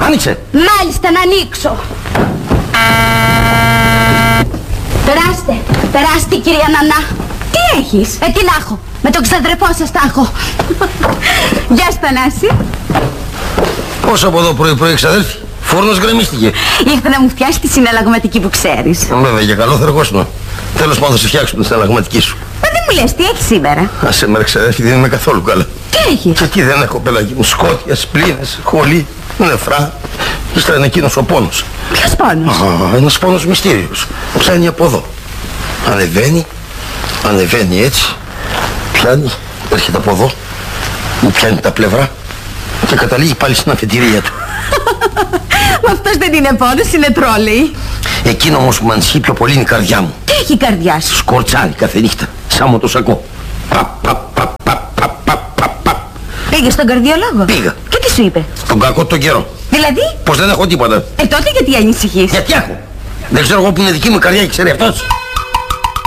Άνοιξε. Μάλιστα, να ανοίξω. Περάστε κυρία Νανά. Τι έχεις? Τι να έχω? Με τον ξαδρεπό σας τα έχω. Γεια σου Θανάση. Πώς από εδώ πρωί-πρωί ξαδέρφη? Φούρνος γκρεμίστηκε. Ήρθε να μου φτιάσει τη συναλλαγματική που ξέρεις. Βέβαια, για καλό θα εργόσουν. Τέλος πάντων θα σου φτιάξουν τη συναλλαγματική σου. Μα δεν μου λες τι έχεις σήμερα? Άσε με ρε ξαδέρφη, δεν είμαι καθόλου καλά. Τι έχεις? Και τι δεν έχω, πελάκι μου? Σκότια, σπλήνες, χολή, νεφρά. Ύστερα είναι εκείνος ο πόνος. Ποιος πόνος? Ένας πόνος μυστήριος. Ψάνει από εδώ. Ανεβαίνει έτσι. Πιάνει, έρχεται από εδώ. Μου πιάνει τα πλευρά. Και καταλήγει πάλι στην αφετηρία του. Μα αυτός δεν είναι πόνος, είναι τρόλεϊ. Εκείνο όμως που με ανησυχεί πιο πολύ είναι η καρδιά μου. Τι έχει η καρδιά σου? Σκορτσάρει κάθε νύχτα, σαν μοτοσακό. Πήγες στον καρδιολόγο? Πήγα. Και τι σου είπε? Τον κακό τον καιρό. Δηλαδή? Πως δεν έχω τίποτα. Τότε γιατί ανησυχείς? Γιατί έχω? Δεν ξέρω εγώ που είναι δική μου η καρδιά και ξέρει αυτός.